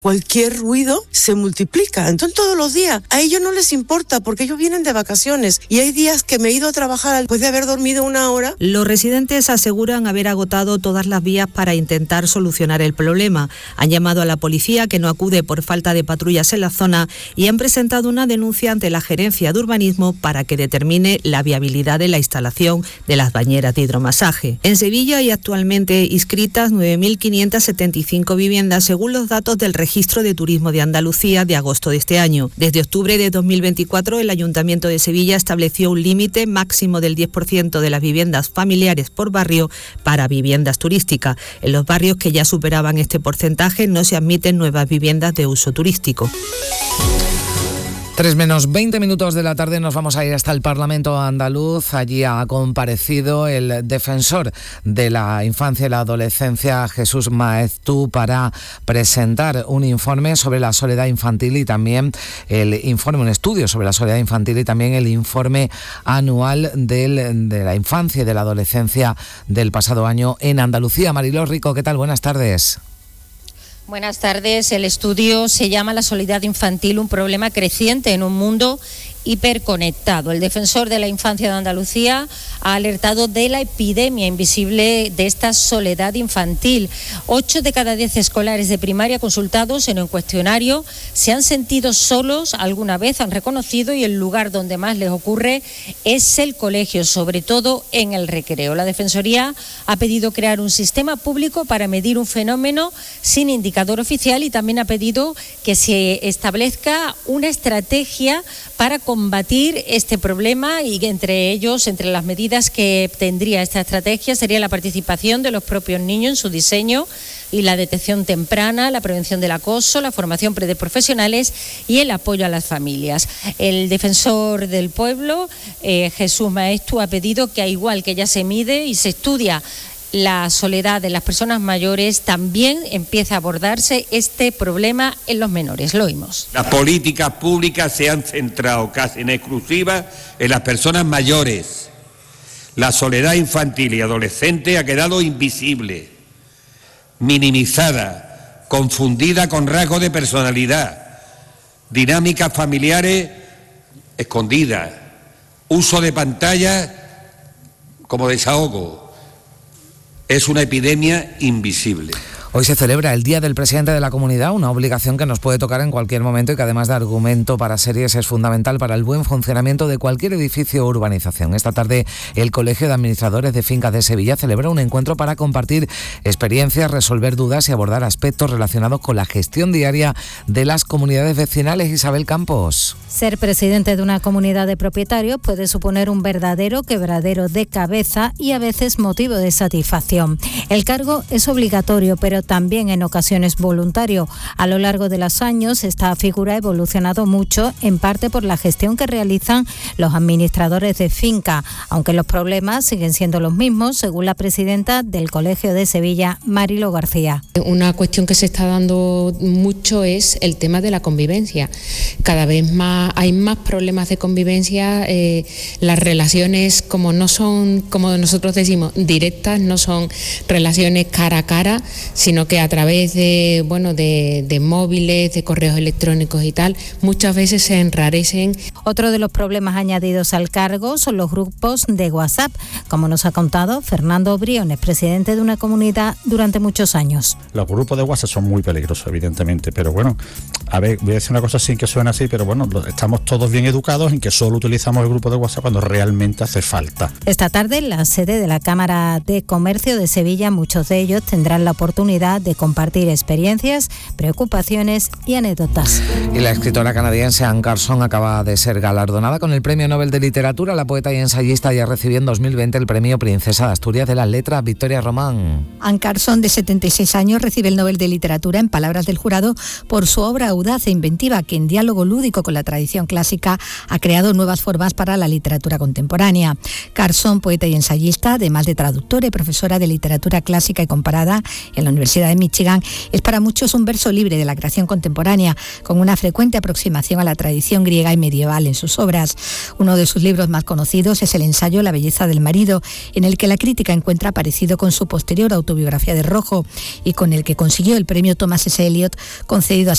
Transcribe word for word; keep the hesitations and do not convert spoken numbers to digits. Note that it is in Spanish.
Cualquier ruido se multiplica. Entonces todos los días a ellos no les importa porque ellos vienen de vacaciones y hay días que me he ido a trabajar después de haber dormido una hora. Los residentes aseguran haber agotado todas las vías para intentar solucionar el problema. Han llamado a la policía, que no acude por falta de patrullas en la zona, y han presentado una denuncia ante la Gerencia de Urbanismo para que determine la viabilidad de la instalación de las bañeras de hidromasaje. En Sevilla hay actualmente inscritas nueve mil quinientas setenta y cinco viviendas según los datos del registro Registro de Turismo de Andalucía de agosto de este año. Desde octubre de dos mil veinticuatro, el Ayuntamiento de Sevilla estableció un límite máximo del diez por ciento de las viviendas familiares por barrio para viviendas turísticas. En los barrios que ya superaban este porcentaje no se admiten nuevas viviendas de uso turístico. Tres menos veinte minutos de la tarde nos vamos a ir hasta el Parlamento andaluz. Allí ha comparecido el defensor de la infancia y la adolescencia, Jesús Maeztu, para presentar un informe sobre la soledad infantil y también el informe, un estudio sobre la soledad infantil y también el informe anual del, de la infancia y de la adolescencia del pasado año en Andalucía. Mariló Rico, ¿qué tal? Buenas tardes. Buenas tardes. El estudio se llama La soledad infantil, un problema creciente en un mundo hiperconectado. El defensor de la infancia de Andalucía ha alertado de la epidemia invisible de esta soledad infantil. Ocho de cada diez escolares de primaria consultados en un cuestionario se han sentido solos alguna vez, han reconocido, y el lugar donde más les ocurre es el colegio, sobre todo en el recreo. La Defensoría ha pedido crear un sistema público para medir un fenómeno sin indicador oficial y también ha pedido que se establezca una estrategia para combatir este problema, y entre ellos, entre las medidas que tendría esta estrategia, sería la participación de los propios niños en su diseño y la detección temprana, la prevención del acoso, la formación de profesionales y el apoyo a las familias. El defensor del pueblo, eh, Jesús Maeztu, ha pedido que, al igual que ya se mide y se estudia la soledad de las personas mayores, también empieza a abordarse este problema en los menores. Lo oímos. Las políticas públicas se han centrado casi en exclusiva en las personas mayores. La soledad infantil y adolescente ha quedado invisible, minimizada, confundida con rasgos de personalidad, dinámicas familiares escondidas, uso de pantallas como desahogo. Es una epidemia invisible. Hoy se celebra el Día del Presidente de la Comunidad, una obligación que nos puede tocar en cualquier momento y que, además de argumento para series, es fundamental para el buen funcionamiento de cualquier edificio o urbanización. Esta tarde el Colegio de Administradores de Fincas de Sevilla celebra un encuentro para compartir experiencias, resolver dudas y abordar aspectos relacionados con la gestión diaria de las comunidades vecinales. Isabel Campos. Ser presidente de una comunidad de propietarios puede suponer un verdadero quebradero de cabeza y a veces motivo de satisfacción. El cargo es obligatorio, pero también en ocasiones voluntario. A lo largo de los años esta figura ha evolucionado mucho, en parte por la gestión que realizan los administradores de finca, aunque los problemas siguen siendo los mismos, según la presidenta del Colegio de Sevilla, Marilo García. Una cuestión que se está dando mucho es el tema de la convivencia. Cada vez más hay más problemas de convivencia, eh, las relaciones, como no son, como nosotros decimos, directas, no son relaciones cara a cara, sino que a través de, bueno, de, de móviles, de correos electrónicos y tal, muchas veces se enrarecen. Otro de los problemas añadidos al cargo son los grupos de WhatsApp, como nos ha contado Fernando Briones, presidente de una comunidad durante muchos años. Los grupos de WhatsApp son muy peligrosos, evidentemente, pero bueno, a ver, voy a decir una cosa sin que suene así, pero bueno, estamos todos bien educados en que solo utilizamos el grupo de WhatsApp cuando realmente hace falta. Esta tarde, en la sede de la Cámara de Comercio de Sevilla, muchos de ellos tendrán la oportunidad de compartir experiencias, preocupaciones y anécdotas. Y la escritora canadiense Anne Carson acaba de ser galardonada con el Premio Nobel de Literatura. La poeta y ensayista ya recibió en dos mil veinte el Premio Princesa de Asturias de las Letras, Victoria Román. Anne Carson, de setenta y seis años, recibe el Nobel de Literatura, en palabras del jurado, por su obra audaz e inventiva que en diálogo lúdico con la tradición clásica ha creado nuevas formas para la literatura contemporánea. Carson, poeta y ensayista, además de traductora y profesora de literatura clásica y comparada en la Universidad de Michigan, es para muchos un verso libre de la creación contemporánea, con una frecuente aproximación a la tradición griega y medieval en sus obras. Uno de sus libros más conocidos es el ensayo La belleza del marido, en el que la crítica encuentra parecido con su posterior autobiografía de Rojo y con el que consiguió el premio Thomas S. Eliot, concedido a